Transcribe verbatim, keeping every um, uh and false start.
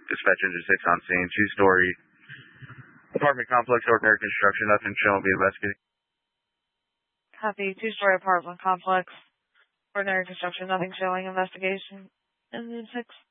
Dispatch engine six on scene. Two-story apartment complex, ordinary construction. Nothing showing. Be investigating. Copy. Two-story apartment complex, ordinary construction. Nothing showing. Investigation. Engine six.